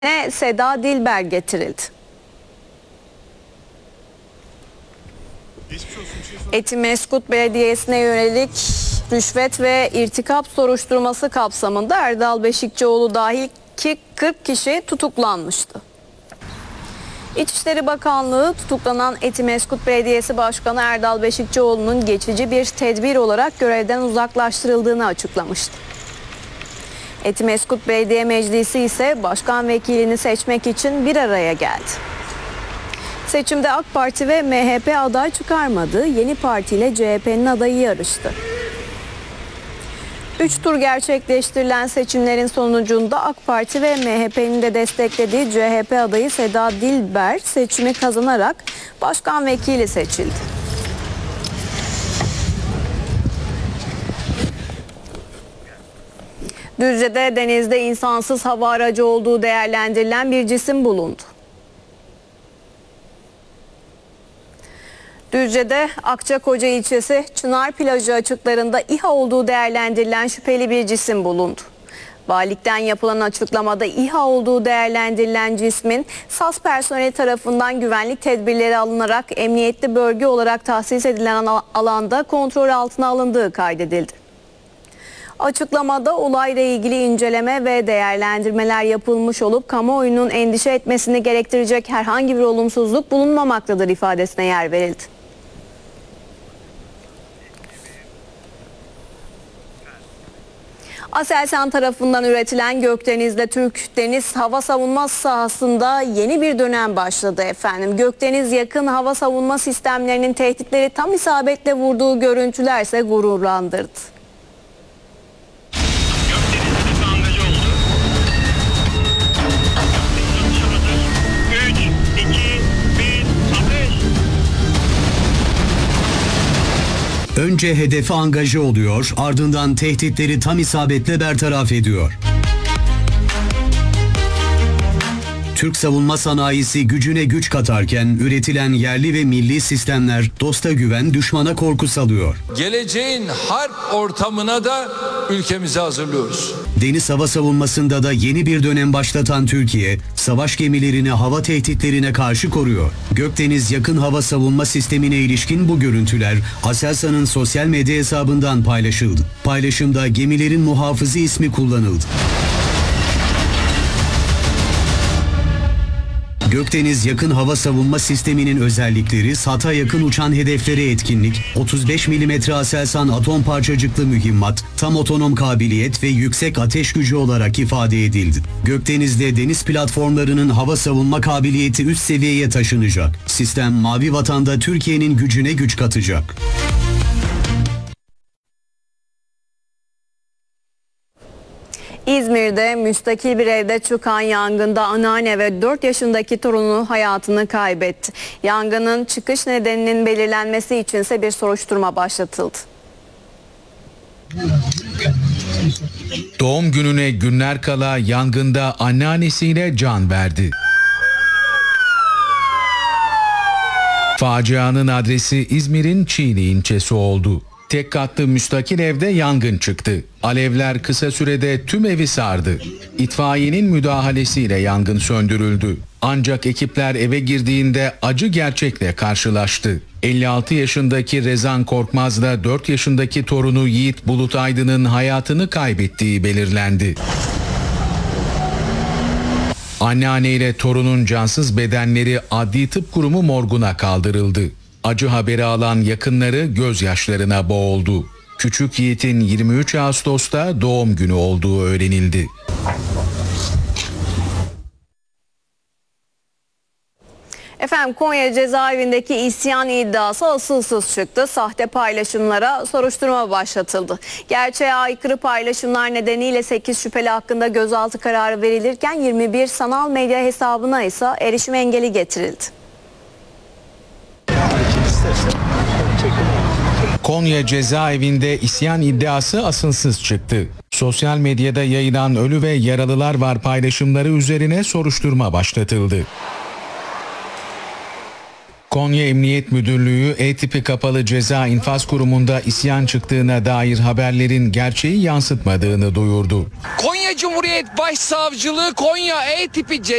Seda Dilber getirildi. Etimeskut Belediyesi'ne yönelik rüşvet ve irtikap soruşturması kapsamında Erdal Beşikçioğlu dahil 40 kişi tutuklanmıştı. İçişleri Bakanlığı tutuklanan Etimeskut Belediyesi Başkanı Erdal Beşikçioğlu'nun geçici bir tedbir olarak görevden uzaklaştırıldığını açıklamıştı. Etimeskut Belediye Meclisi ise başkan vekilini seçmek için bir araya geldi. Seçimde AK Parti ve MHP aday çıkarmadı. Yeni Parti ile CHP'nin adayı yarıştı. 3 tur gerçekleştirilen seçimlerin sonucunda AK Parti ve MHP'nin de desteklediği CHP adayı Seda Dilber seçimi kazanarak başkan vekili seçildi. Düzce'de denizde insansız hava aracı olduğu değerlendirilen bir cisim bulundu. Düzce'de Akçakoca ilçesi Çınar Plajı açıklarında İHA olduğu değerlendirilen şüpheli bir cisim bulundu. Valilikten yapılan açıklamada İHA olduğu değerlendirilen cismin SAS personeli tarafından güvenlik tedbirleri alınarak emniyetli bölge olarak tahsis edilen alanda kontrol altına alındığı kaydedildi. Açıklamada olayla ilgili inceleme ve değerlendirmeler yapılmış olup kamuoyunun endişe etmesini gerektirecek herhangi bir olumsuzluk bulunmamaktadır ifadesine yer verildi. Aselsan tarafından üretilen Gökdeniz'de Türk Deniz Hava Savunma sahasında yeni bir dönem başladı efendim. Gökdeniz yakın hava savunma sistemlerinin tehditleri tam isabetle vurduğu görüntüler ise gururlandırdı. Önce hedefe angaje oluyor, ardından tehditleri tam isabetle bertaraf ediyor. Türk savunma sanayisi gücüne güç katarken üretilen yerli ve milli sistemler dosta güven, düşmana korku salıyor. Geleceğin harp ortamına da ülkemizi hazırlıyoruz. Deniz hava savunmasında da yeni bir dönem başlatan Türkiye, savaş gemilerini hava tehditlerine karşı koruyor. Gökdeniz yakın hava savunma sistemine ilişkin bu görüntüler Aselsan'ın sosyal medya hesabından paylaşıldı. Paylaşımda gemilerin muhafızı ismi kullanıldı. Gökdeniz yakın hava savunma sisteminin özellikleri SAT'a yakın uçan hedeflere etkinlik, 35 mm Aselsan atom parçacıklı mühimmat, tam otonom kabiliyet ve yüksek ateş gücü olarak ifade edildi. Gökdeniz'de deniz platformlarının hava savunma kabiliyeti üst seviyeye taşınacak. Sistem Mavi Vatan'da Türkiye'nin gücüne güç katacak. İzmir'de müstakil bir evde çıkan yangında anneanne ve 4 yaşındaki torunu hayatını kaybetti. Yangının çıkış nedeninin belirlenmesi içinse bir soruşturma başlatıldı. Doğum gününe günler kala yangında anneannesiyle can verdi. Facianın adresi İzmir'in Çiğli ilçesi oldu. Tek katlı müstakil evde yangın çıktı. Alevler kısa sürede tüm evi sardı. İtfaiyenin müdahalesiyle yangın söndürüldü. Ancak ekipler eve girdiğinde acı gerçekle karşılaştı. 56 yaşındaki Rezan Korkmaz'la 4 yaşındaki torunu Yiğit Bulut Aydın'ın hayatını kaybettiği belirlendi. Anneanne ile torunun cansız bedenleri Adli Tıp Kurumu morguna kaldırıldı. Acı haberi alan yakınları gözyaşlarına boğuldu. Küçük Yiğit'in 23 Ağustos'ta doğum günü olduğu öğrenildi. Efendim Konya cezaevindeki isyan iddiası asılsız çıktı. Sahte paylaşımlara soruşturma başlatıldı. Gerçeğe aykırı paylaşımlar nedeniyle 8 şüpheli hakkında gözaltı kararı verilirken 21 sanal medya hesabına ise erişim engeli getirildi. Konya cezaevinde isyan iddiası asılsız çıktı. Sosyal medyada yayılan ölü ve yaralılar var paylaşımları üzerine soruşturma başlatıldı. Konya Emniyet Müdürlüğü E-tipi kapalı ceza infaz kurumunda isyan çıktığına dair haberlerin gerçeği yansıtmadığını duyurdu. Konya Cumhuriyet Başsavcılığı Konya E-tipi